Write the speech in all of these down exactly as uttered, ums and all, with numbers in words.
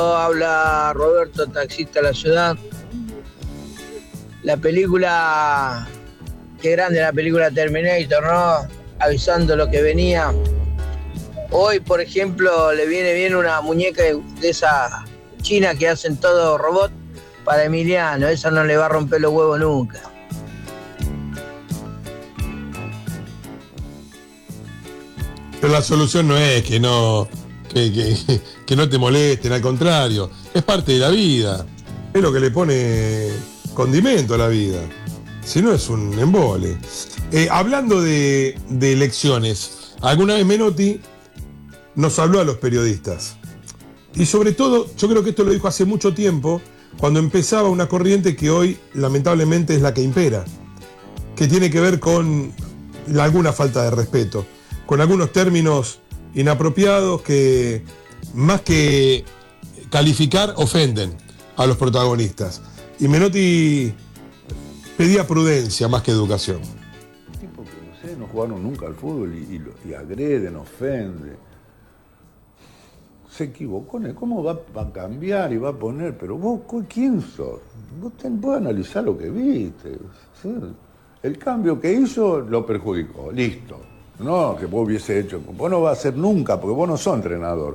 Habla Roberto, taxista de la ciudad. La película, qué grande la película Terminator, ¿no? Avisando lo que venía. Hoy, por ejemplo, le viene bien una muñeca de esa china que hacen todo robot para Emiliano. Esa no le va a romper los huevos nunca. Pero la solución no es que no, que, que, que no te molesten, al contrario, es parte de la vida, es lo que le pone condimento a la vida, si no es un embole. Eh, hablando de, de elecciones, alguna vez Menotti nos habló a los periodistas, y sobre todo, yo creo que esto lo dijo hace mucho tiempo, cuando empezaba una corriente que hoy lamentablemente es la que impera, que tiene que ver con la, alguna falta de respeto, con algunos términos inapropiados que, más que calificar, ofenden a los protagonistas. Y Menotti pedía prudencia más que educación. Tipo que, no sé, no jugaron nunca al fútbol y, y, y agreden, ofenden. Se equivocó, ¿cómo va, va a cambiar y va a poner? Pero vos, ¿quién sos? Vos tenés que analizar lo que viste. ¿Sí? El cambio que hizo lo perjudicó, listo. No, que vos hubiese hecho. Vos no vas a hacer nunca, porque vos no sos entrenador.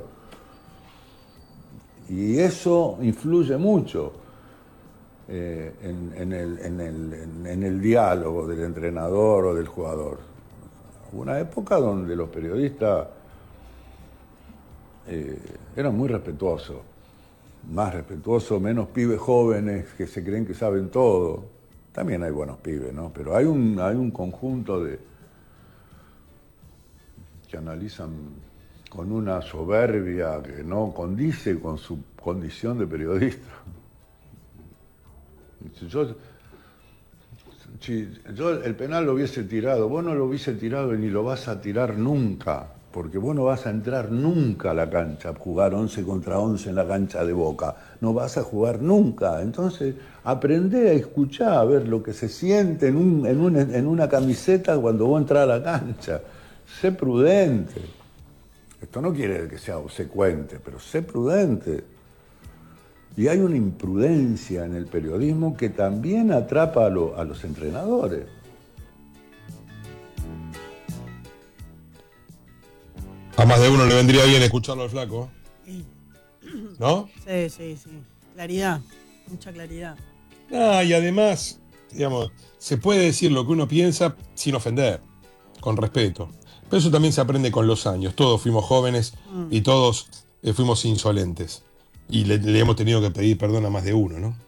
Y eso influye mucho eh, en, en, el, en, el, en, en el diálogo del entrenador o del jugador. Hubo una época donde los periodistas eh, eran muy respetuosos. Más respetuosos, menos pibes jóvenes que se creen que saben todo. También hay buenos pibes, ¿no? Pero hay un, hay un conjunto de que analizan con una soberbia que no condice con su condición de periodista. Si yo, si yo el penal lo hubiese tirado, vos no lo hubiese tirado y ni lo vas a tirar nunca, porque vos no vas a entrar nunca a la cancha, jugar once contra once en la cancha de Boca, no vas a jugar nunca. Entonces, aprendé a escuchar, a ver lo que se siente en, un, en, un, en una camiseta cuando vos entras a la cancha. Sé prudente. Esto no quiere que sea obsecuente, pero sé prudente. Y hay una imprudencia en el periodismo que también atrapa a, lo, a los entrenadores. A más de uno le vendría bien escucharlo al flaco, ¿no? Sí, sí, sí. Claridad, mucha claridad. Ah, y además, digamos, se puede decir lo que uno piensa sin ofender, con respeto. Pero eso también se aprende con los años. Todos fuimos jóvenes mm. y todos eh, fuimos insolentes. Y le, le hemos tenido que pedir perdón a más de uno, ¿no?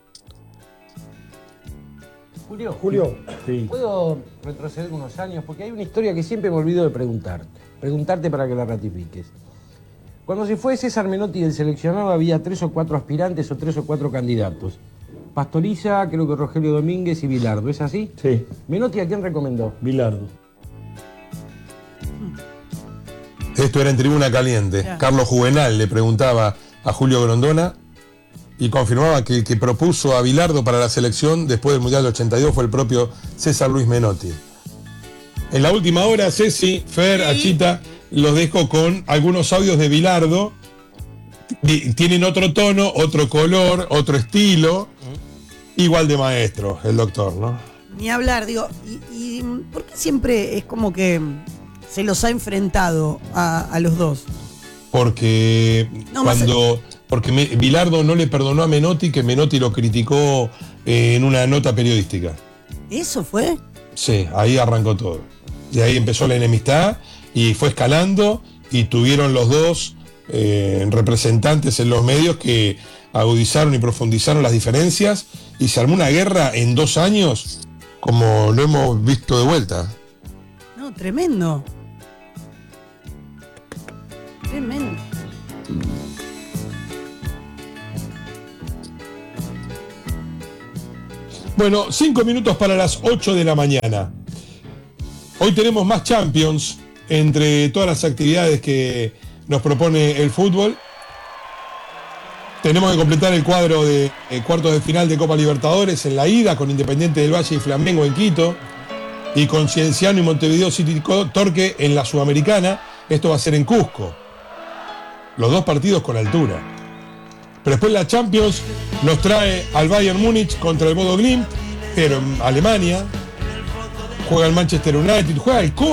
Julio, Julio, sí. ¿Puedo retroceder unos años? Porque hay una historia que siempre me olvido de preguntarte. Preguntarte para que la ratifiques. Cuando se fue César Menotti del seleccionado había tres o cuatro aspirantes o tres o cuatro candidatos. Pastoriza, creo que Rogelio Domínguez y Bilardo. ¿Es así? Sí. ¿Menotti a quién recomendó? Bilardo. Esto era en Tribuna Caliente. Yeah. Carlos Juvenal le preguntaba a Julio Grondona y confirmaba que el que propuso a Bilardo para la selección después del Mundial del ochenta y dos fue el propio César Luis Menotti. En la última hora, Ceci, Fer, Achita, los dejo con algunos audios de Bilardo. Tienen otro tono, otro color, otro estilo. Igual de maestro, el doctor, ¿no? Ni hablar, digo, y, y ¿por qué siempre es como que se los ha enfrentado a, a los dos? Porque no, cuando porque me, Bilardo no le perdonó a Menotti, que Menotti lo criticó eh, en una nota periodística. ¿Eso fue? Sí, ahí arrancó todo. Y ahí empezó la enemistad y fue escalando y tuvieron los dos eh, representantes en los medios que agudizaron y profundizaron las diferencias y se armó una guerra en dos años como lo hemos visto de vuelta. No, tremendo. Tremendo. Bueno, cinco minutos para las ocho de la mañana. Hoy tenemos más Champions entre todas las actividades que nos propone el fútbol. Tenemos que completar el cuadro de eh, cuartos de final de Copa Libertadores en la ida con Independiente del Valle y Flamengo en Quito y con Cienciano y Montevideo City Torque en la Sudamericana. Esto va a ser en Cusco. Los dos partidos con altura. Pero después la Champions nos trae al Bayern Múnich contra el Bodo Glimt, pero en Alemania. Juega el Manchester United, juega el